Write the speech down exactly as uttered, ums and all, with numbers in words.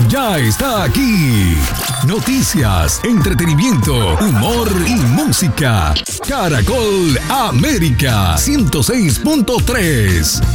ya está aquí. Noticias, entretenimiento, humor y música. Caracol América ciento seis punto tres.